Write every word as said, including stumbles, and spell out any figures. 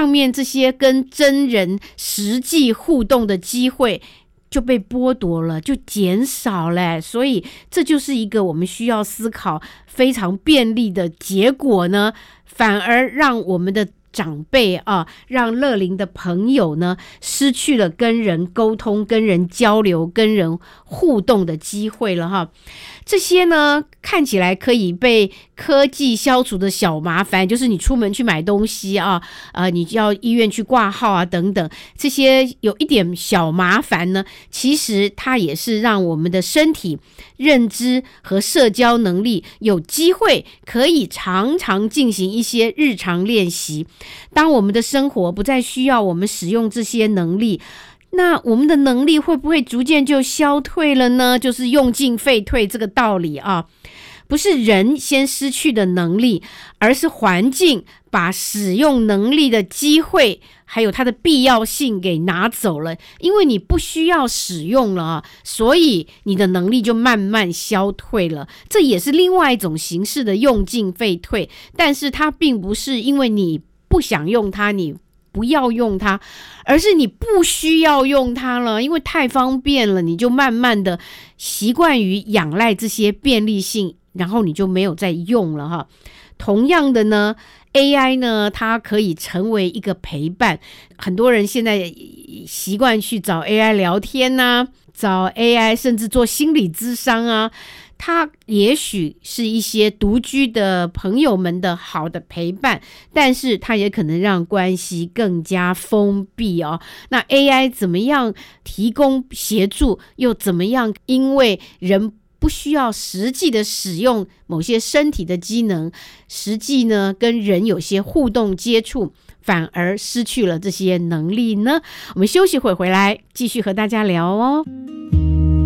上面这些跟真人实际互动的机会就被剥夺了，就减少了。所以这就是一个我们需要思考非常便利的结果呢，反而让我们的长辈啊，让乐龄的朋友呢，失去了跟人沟通、跟人交流、跟人互动的机会了哈。这些呢，看起来可以被科技消除的小麻烦，就是你出门去买东西啊，呃，你要医院去挂号啊等等，这些有一点小麻烦呢，其实它也是让我们的身体、认知和社交能力有机会可以常常进行一些日常练习。当我们的生活不再需要我们使用这些能力，那我们的能力会不会逐渐就消退了呢？就是用进废退这个道理啊，不是人先失去的能力，而是环境把使用能力的机会还有它的必要性给拿走了。因为你不需要使用了啊，所以你的能力就慢慢消退了。这也是另外一种形式的用进废退，但是它并不是因为你不想用它，你不要用它，而是你不需要用它了，因为太方便了，你就慢慢的习惯于仰赖这些便利性，然后你就没有再用了哈。同样的呢， A I 呢，它可以成为一个陪伴。很多人现在习惯去找 A I 聊天啊，找 A I 甚至做心理咨商啊，它也许是一些独居的朋友们的好的陪伴，但是它也可能让关系更加封闭哦。那 A I 怎么样提供协助，又怎么样因为人不需要实际的使用某些身体的机能，实际呢跟人有些互动接触，反而失去了这些能力呢？我们休息会回来继续和大家聊哦。